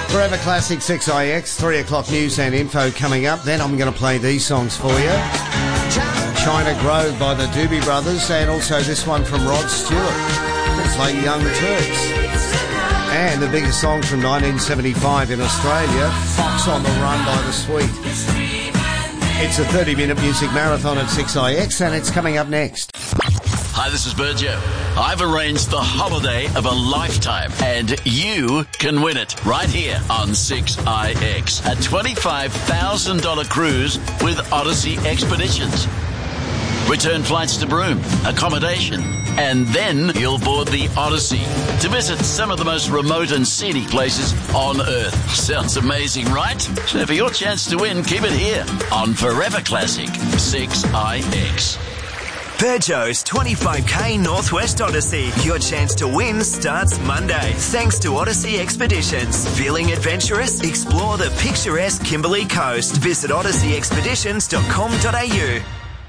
Forever Classic 6IX, 3 o'clock news and info coming up. Then I'm going to play these songs for you. China Grove by the Doobie Brothers, and also this one from Rod Stewart. Let's play Young Turks. And the biggest song from 1975 in Australia, Fox on the Run by the Sweet. It's a 30-minute music marathon at 6IX, and it's coming up next. Hi, this is Berjo. I've arranged the holiday of a lifetime, and you can win it right here on 6IX. A $25,000 cruise with Odyssey Expeditions. Return flights to Broome, accommodation, and then you'll board the Odyssey to visit some of the most remote and scenic places on Earth. Sounds amazing, right? So for your chance to win, keep it here on Forever Classic 6IX. Peugeot's 25k Northwest Odyssey. Your chance to win starts Monday. Thanks to Odyssey Expeditions. Feeling adventurous? Explore the picturesque Kimberley Coast. Visit odysseyexpeditions.com.au.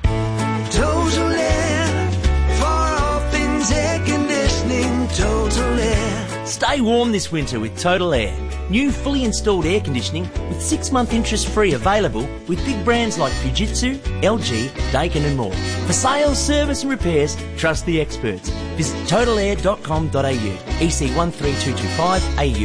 Total Air, for all things air conditioning. Total Air. Stay warm this winter with Total Air. New fully installed air conditioning with 6-month interest-free available with big brands like Fujitsu, LG, Daikin and more. For sales, service and repairs, trust the experts. Visit totalair.com.au, EC 13225, AU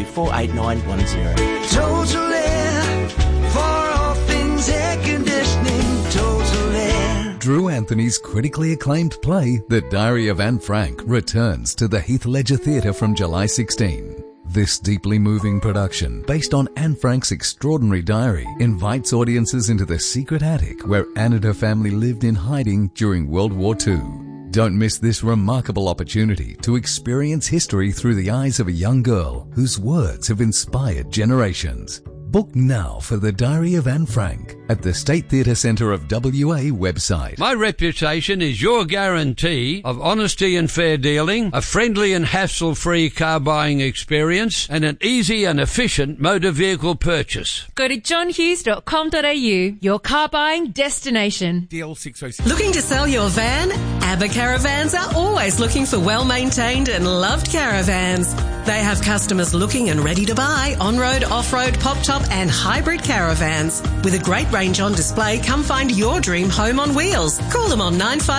48910. Total Air, for all things air conditioning. Total Air. Drew Anthony's critically acclaimed play, The Diary of Anne Frank, returns to the Heath Ledger Theatre from July 16. This deeply moving production, based on Anne Frank's extraordinary diary, invites audiences into the secret attic where Anne and her family lived in hiding during World War II. Don't miss this remarkable opportunity to experience history through the eyes of a young girl whose words have inspired generations. Book now for The Diary of Anne Frank at the State Theatre Centre of WA website. My reputation is your guarantee of honesty and fair dealing, a friendly and hassle-free car buying experience, and an easy and efficient motor vehicle purchase. Go to johnhughes.com.au, your car buying destination. DL606. Looking to sell your van? ABBA Caravans are always looking for well-maintained and loved caravans. They have customers looking and ready to buy on-road, off-road, pop-top and hybrid caravans. With a great range on display, come find your dream home on wheels. Call them on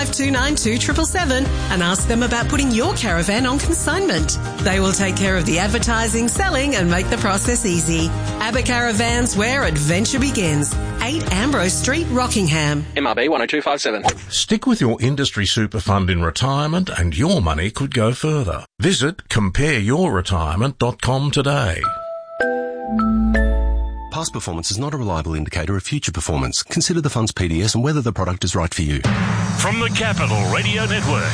95292777 and ask them about putting your caravan on consignment. They will take care of the advertising, selling and make the process easy. ABBA Caravans, where adventure begins. 8 Ambrose Street, Rockingham. MRB 10257. Stick with your industry super fund in retirement and your money could go further. Visit compareyourretirement.com today. Past performance is not a reliable indicator of future performance. Consider the fund's PDS and whether the product is right for you. From the Capital Radio Network,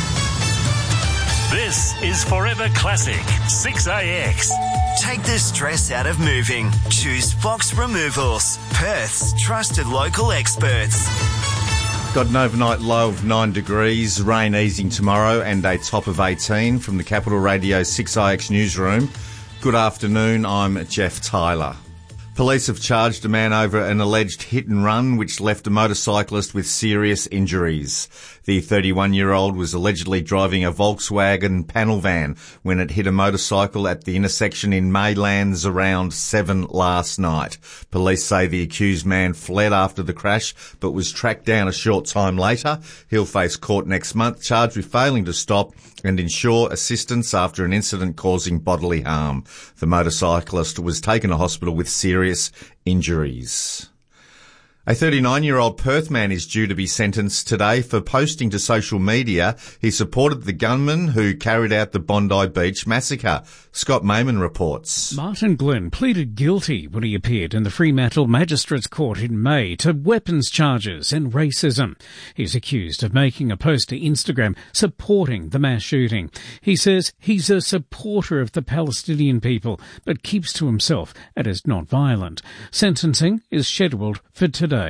this is Forever Classic 6AX. Take the stress out of moving. Choose Fox Removals, Perth's trusted local experts. Got an overnight low of 9 degrees, rain easing tomorrow and a top of 18 from the Capital Radio 6IX newsroom. Good afternoon, I'm Jeff Tyler. Police have charged a man over an alleged hit and run which left a motorcyclist with serious injuries. The 31-year-old was allegedly driving a Volkswagen panel van when it hit a motorcycle at the intersection in Maylands around 7 last night. Police say the accused man fled after the crash but was tracked down a short time later. He'll face court next month, charged with failing to stop and ensure assistance after an incident causing bodily harm. The motorcyclist was taken to hospital with serious injuries. A 39-year-old Perth man is due to be sentenced today for posting to social media he supported the gunman who carried out the Bondi Beach massacre. Scott Mayman reports. Martin Glenn pleaded guilty when he appeared in the Fremantle Magistrates Court in May to weapons charges and racism. He's accused of making a post to Instagram supporting the mass shooting. He says he's a supporter of the Palestinian people, but keeps to himself and is not violent. Sentencing is scheduled for today.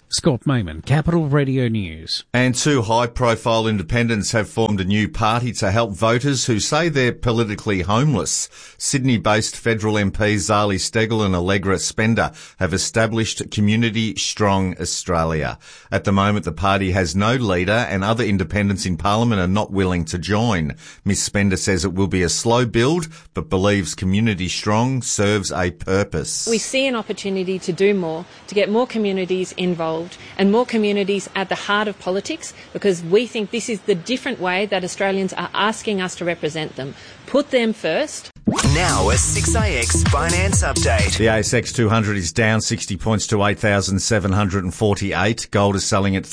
Scott Mayman, Capital Radio News. And two high-profile independents have formed a new party to help voters who say they're politically homeless. Sydney-based federal MPs Zali Steggall and Allegra Spender have established Community Strong Australia. At the moment, the party has no leader and other independents in Parliament are not willing to join. Ms Spender says it will be a slow build, but believes Community Strong serves a purpose. We see an opportunity to do more, to get more communities involved and more communities at the heart of politics, because we think this is the different way that Australians are asking us to represent them. Put them first. Now a 6AX finance update. The ASX 200 is down 60 points to 8,748. Gold is selling at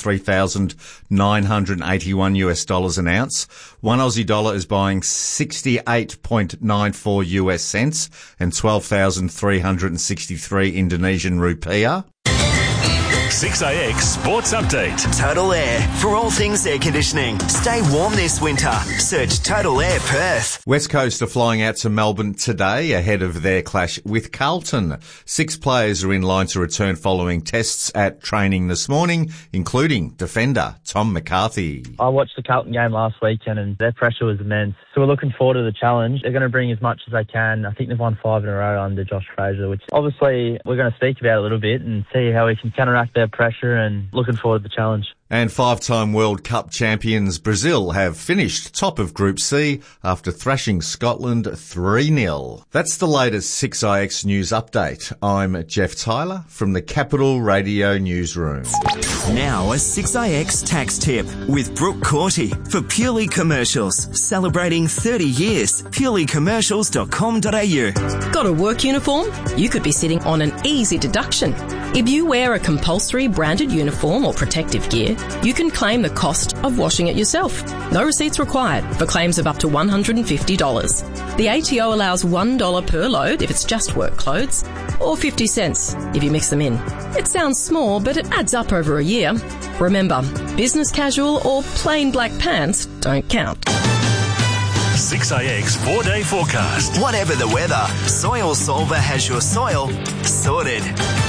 $3,981 an ounce. One Aussie dollar is buying 68.94 US cents and 12,363 Indonesian rupiah. 6AX Sports Update. Total Air. For all things air conditioning. Stay warm this winter. Search Total Air Perth. West Coast are flying out to Melbourne today ahead of their clash with Carlton. 6 players are in line to return following tests at training this morning, including defender Tom McCarthy. I watched the Carlton game last weekend and their pressure was immense. So we're looking forward to the challenge. They're going to bring as much as they can. I think they've won 5 in a row under Josh Fraser, which obviously we're going to speak about a little bit and see how we can counteract their pressure, and looking forward to the challenge. And 5-time World Cup champions Brazil have finished top of Group C after thrashing Scotland 3-0. That's the latest 6IX news update. I'm Jeff Tyler from the Capital Radio Newsroom. Now a 6IX tax tip with Brooke Corty for Purely Commercials. Celebrating 30 years. purelycommercials.com.au. Got a work uniform? You could be sitting on an easy deduction. If you wear a compulsory branded uniform or protective gear, you can claim the cost of washing it yourself. No receipts required for claims of up to $150. The ATO allows $1 per load if it's just work clothes, or 50 cents if you mix them in. It sounds small, but it adds up over a year. Remember, business casual or plain black pants don't count. 6AX 4-day forecast. Whatever the weather, Soil Solver has your soil sorted.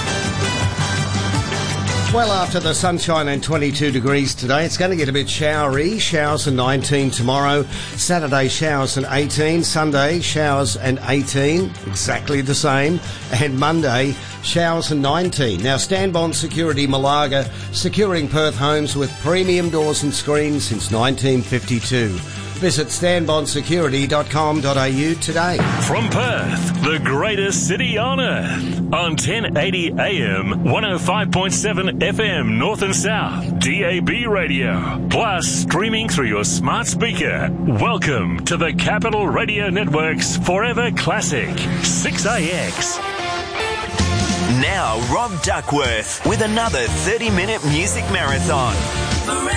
Well, after the sunshine and 22 degrees today, it's going to get a bit showery. Showers and 19 tomorrow. Saturday, showers and 18. Sunday, showers and 18. Exactly the same. And Monday, showers and 19. Now, Stanbond Security Malaga, securing Perth homes with premium doors and screens since 1952. Visit stanbondsecurity.com.au today. From Perth, the greatest city on earth. On 1080 AM, 105.7 FM North and South, DAB radio. Plus, streaming through your smart speaker. Welcome to the Capital Radio Network's Forever Classic, 6AX. Now, Rob Duckworth with another 30-minute music marathon.